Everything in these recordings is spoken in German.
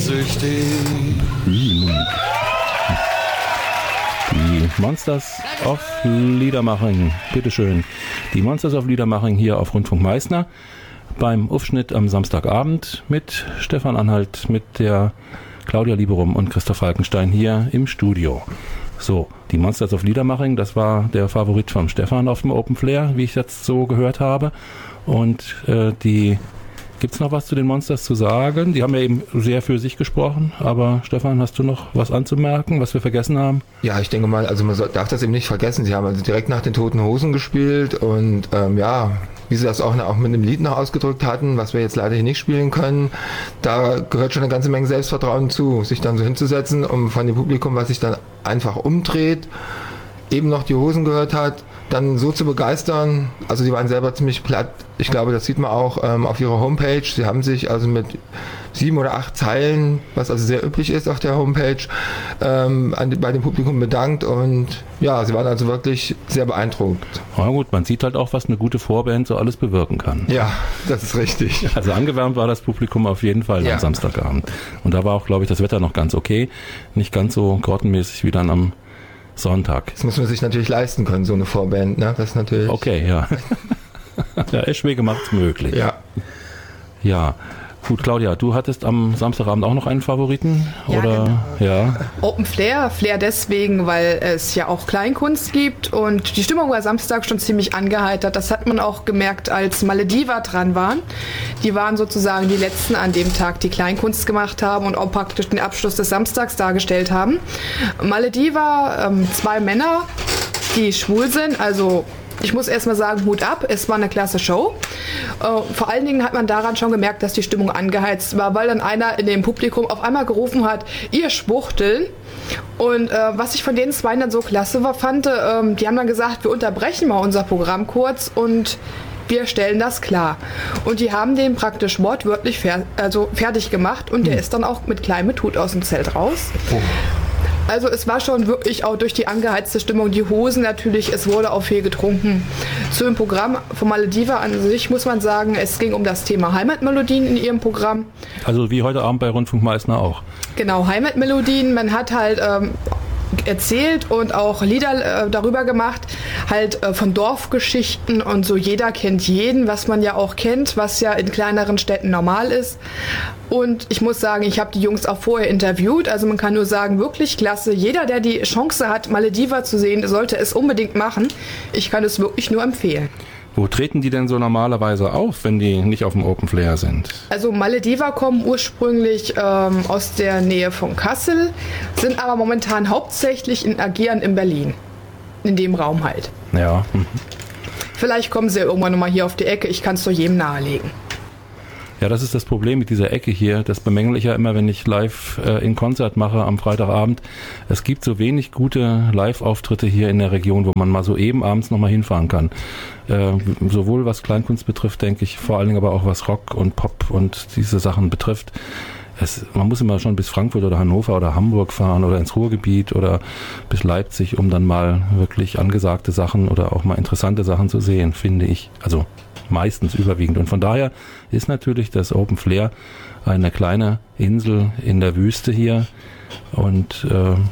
sehnsüchtig. Die Monsters of Liedermaching, bitteschön. Die Monsters of Liedermaching hier auf Rundfunk Meißner beim Aufschnitt am Samstagabend mit Stefan Anhalt, mit der Claudia Lieberum und Christoph Falkenstein hier im Studio. So, die Monsters of Liedermaching, das war der Favorit vom Stefan auf dem Open Flair, wie ich jetzt so gehört habe. Und gibt's noch was zu den Monsters zu sagen? Die haben ja eben sehr für sich gesprochen, aber Stefan, hast du noch was anzumerken, was wir vergessen haben? Ja, ich denke mal, also man darf das eben nicht vergessen. Sie haben also direkt nach den Toten Hosen gespielt und wie sie das auch mit dem Lied noch ausgedrückt hatten, was wir jetzt leider hier nicht spielen können, da gehört schon eine ganze Menge Selbstvertrauen zu, sich dann so hinzusetzen, um von dem Publikum, was sich dann einfach umdreht, eben noch die Hosen gehört hat, dann so zu begeistern. Also die waren selber ziemlich platt. Ich glaube, das sieht man auch auf ihrer Homepage. Sie haben sich also mit 7 oder 8 Zeilen, was also sehr üblich ist auf der Homepage, bei dem Publikum bedankt und ja, sie waren also wirklich sehr beeindruckt. Na gut, man sieht halt auch, was eine gute Vorband so alles bewirken kann. Ja, das ist richtig. Also angewärmt war das Publikum auf jeden Fall am Samstagabend. Und da war auch, glaube ich, das Wetter noch ganz okay. Nicht ganz so grottenmäßig wie dann am Sonntag. Das muss man sich natürlich leisten können, so eine Vorband, ne? Das ist natürlich... Okay, ja. Ja, Eschwege macht's möglich. Ja. Ja. Gut, Claudia, du hattest am Samstagabend auch noch einen Favoriten? Ja, oder? Genau. Ja. Open Flair. Flair deswegen, weil es ja auch Kleinkunst gibt und die Stimmung war Samstag schon ziemlich angeheitert. Das hat man auch gemerkt, als Malediva dran waren. Die waren sozusagen die Letzten an dem Tag, die Kleinkunst gemacht haben und auch praktisch den Abschluss des Samstags dargestellt haben. Malediva, 2 Männer, die schwul sind, also ich muss erstmal sagen, Hut ab, es war eine klasse Show. Vor allen Dingen hat man daran schon gemerkt, dass die Stimmung angeheizt war, weil dann einer in dem Publikum auf einmal gerufen hat, ihr Schwuchteln. Und was ich von den 2 dann so klasse fand, die haben dann gesagt, wir unterbrechen mal unser Programm kurz und wir stellen das klar. Und die haben den praktisch wortwörtlich fertig gemacht und der ist dann auch mit kleinem Tut aus dem Zelt raus. Oh. Also es war schon wirklich auch durch die angeheizte Stimmung, die Hosen natürlich, es wurde auch viel getrunken. Zu dem Programm von Malediva an sich muss man sagen, es ging um das Thema Heimatmelodien in ihrem Programm. Also wie heute Abend bei Rundfunk Meißner auch. Genau, Heimatmelodien. Man hat halt erzählt und auch Lieder darüber gemacht, halt von Dorfgeschichten und so jeder kennt jeden, was man ja auch kennt, was ja in kleineren Städten normal ist. Und ich muss sagen, ich habe die Jungs auch vorher interviewt, also man kann nur sagen, wirklich klasse. Jeder, der die Chance hat, Malediva zu sehen, sollte es unbedingt machen. Ich kann es wirklich nur empfehlen. Wo treten die denn so normalerweise auf, wenn die nicht auf dem Open Flair sind? Also Malediva kommen ursprünglich aus der Nähe von Kassel, sind aber momentan hauptsächlich agieren in Berlin. In dem Raum halt. Ja. Vielleicht kommen sie irgendwann nochmal hier auf die Ecke, ich kann es doch jedem nahelegen. Ja, das ist das Problem mit dieser Ecke hier. Das bemängle ich ja immer, wenn ich live in Konzert mache am Freitagabend. Es gibt so wenig gute Live-Auftritte hier in der Region, wo man mal so eben abends nochmal hinfahren kann. Sowohl was Kleinkunst betrifft, denke ich, vor allen Dingen aber auch was Rock und Pop und diese Sachen betrifft. Man muss immer schon bis Frankfurt oder Hannover oder Hamburg fahren oder ins Ruhrgebiet oder bis Leipzig, um dann mal wirklich angesagte Sachen oder auch mal interessante Sachen zu sehen, finde ich. Also meistens überwiegend. Und von daher ist natürlich das Open Flair eine kleine Insel in der Wüste hier. Und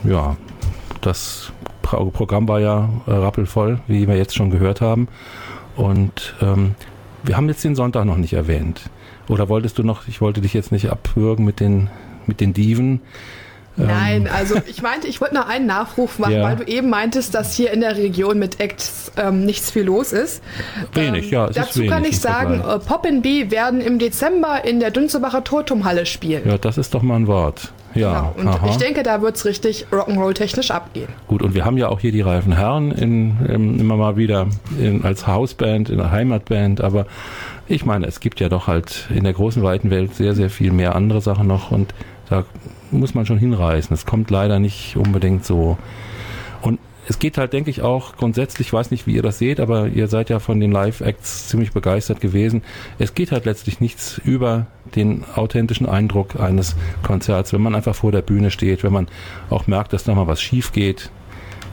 das Programm war ja rappelvoll, wie wir jetzt schon gehört haben. Und wir haben jetzt den Sonntag noch nicht erwähnt. Oder wolltest du noch, ich wollte dich jetzt nicht abwürgen mit den Diven. Nein, also ich wollte noch einen Nachruf machen, weil du eben meintest, dass hier in der Region mit Acts nichts viel los ist. Wenig, ja. Dazu kann ich sagen, Pop & Bee werden im Dezember in der Dünsebacher Turmhalle spielen. Ja, das ist doch mal ein Wort. Ja, genau. Und ich denke, da wird es richtig Rock'n'Roll-technisch abgehen. Gut, und wir haben ja auch hier die Reifen Herren immer mal wieder als Hausband, in der Heimatband, aber ich meine, es gibt ja doch halt in der großen, weiten Welt sehr, sehr viel mehr andere Sachen noch und da muss man schon hinreißen. Es kommt leider nicht unbedingt so. Und es geht halt, denke ich, auch grundsätzlich, ich weiß nicht, wie ihr das seht, aber ihr seid ja von den Live-Acts ziemlich begeistert gewesen. Es geht halt letztlich nichts über den authentischen Eindruck eines Konzerts, wenn man einfach vor der Bühne steht, wenn man auch merkt, dass da mal was schief geht.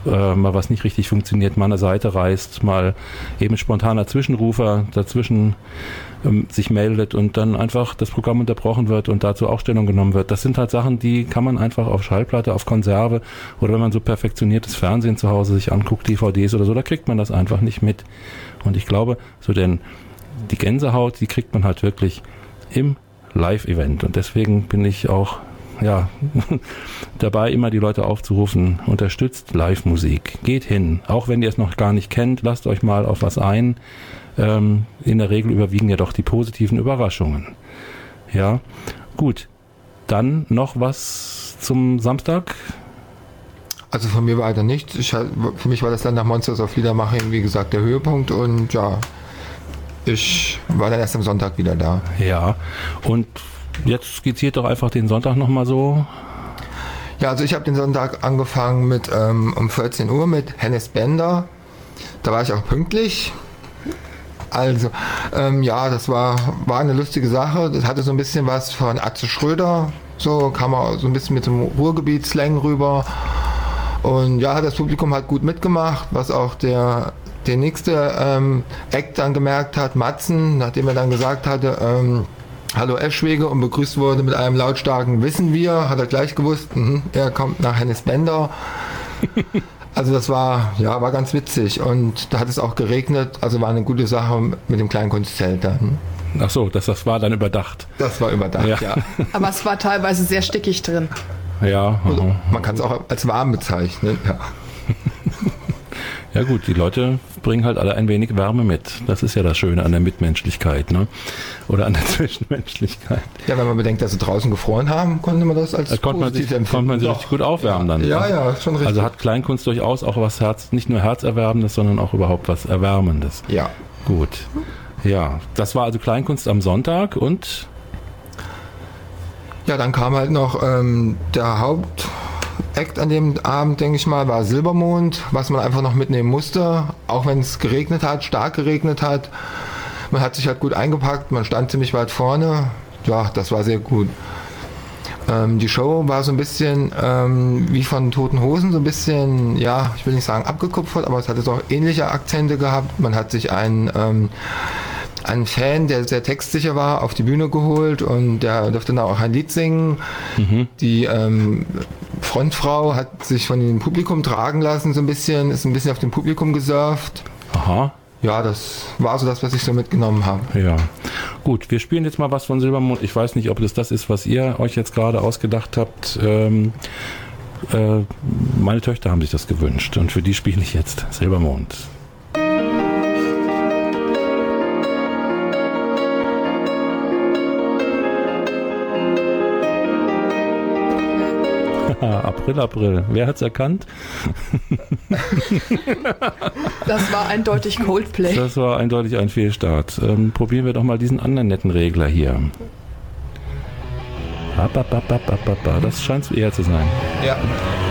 mal was nicht richtig funktioniert, mal eine Seite reißt, mal eben spontaner Zwischenrufer dazwischen sich meldet und dann einfach das Programm unterbrochen wird und dazu auch Stellung genommen wird. Das sind halt Sachen, die kann man einfach auf Schallplatte, auf Konserve oder wenn man so perfektioniertes Fernsehen zu Hause sich anguckt, DVDs oder so, da kriegt man das einfach nicht mit. Und ich glaube, so denn die Gänsehaut, die kriegt man halt wirklich im Live-Event. Und deswegen bin ich auch dabei, immer die Leute aufzurufen, unterstützt Live-Musik. Geht hin, auch wenn ihr es noch gar nicht kennt, lasst euch mal auf was ein. In der Regel überwiegen ja doch die positiven Überraschungen. Ja, gut. Dann noch was zum Samstag? Also von mir weiter nichts. Für mich war das dann nach Monsters of Liedermaching, wie gesagt, der Höhepunkt und ja, ich war dann erst am Sonntag wieder da. Ja, und jetzt skizziert doch einfach den Sonntag nochmal so. Ja, also ich habe den Sonntag angefangen mit um 14 Uhr mit Hennes Bender. Da war ich auch pünktlich. Also, das war eine lustige Sache. Das hatte so ein bisschen was von Atze Schröder. So kam er so ein bisschen mit dem Ruhrgebiet-Slang rüber. Und ja, das Publikum hat gut mitgemacht, was auch der nächste Act dann gemerkt hat, Matzen, nachdem er dann gesagt hatte, Hallo Eschwege und begrüßt wurde mit einem lautstarken Wissen wir, hat er gleich gewusst, er kommt nach Hennes Bender. Also das war ganz witzig und da hat es auch geregnet, also war eine gute Sache mit dem Kleinkunstzelt dann. Ach so, das war dann überdacht. Das war überdacht, ja. Aber es war teilweise sehr stickig drin. Ja. Also, man kann es auch als warm bezeichnen, ja. Ja gut, die Leute bringen halt alle ein wenig Wärme mit. Das ist ja das Schöne an der Mitmenschlichkeit, ne? Oder an der Zwischenmenschlichkeit. Ja, wenn man bedenkt, dass sie draußen gefroren haben, konnte man das als positiv empfinden. Konnte man sich richtig gut aufwärmen dann. Ja, schon richtig. Also hat Kleinkunst durchaus auch was nicht nur Herzerwärmendes, sondern auch überhaupt was Erwärmendes. Ja. Gut. Ja, das war also Kleinkunst am Sonntag und? Ja, dann kam halt noch der Hauptakt an dem Abend, denke ich mal, war Silbermond, was man einfach noch mitnehmen musste, auch wenn es geregnet hat, stark geregnet hat. Man hat sich halt gut eingepackt, man stand ziemlich weit vorne. Ja, das war sehr gut. Die Show war so ein bisschen wie von Toten Hosen, so ein bisschen, ich will nicht sagen abgekupfert, aber es hatte so ähnliche Akzente gehabt. Man hat sich einen Fan, der sehr textsicher war, auf die Bühne geholt und der durfte dann auch ein Lied singen. Die Frontfrau hat sich von dem Publikum tragen lassen, ist ein bisschen auf dem Publikum gesurft. Aha. Ja, das war so das, was ich so mitgenommen habe. Ja, gut, wir spielen jetzt mal was von Silbermond. Ich weiß nicht, ob das ist, was ihr euch jetzt gerade ausgedacht habt. Meine Töchter haben sich das gewünscht und für die spiele ich jetzt Silbermond. April. Wer hat's erkannt? Das war eindeutig Coldplay. Das war eindeutig ein Fehlstart. Probieren wir doch mal diesen anderen netten Regler hier. Das scheint es eher zu sein. Ja.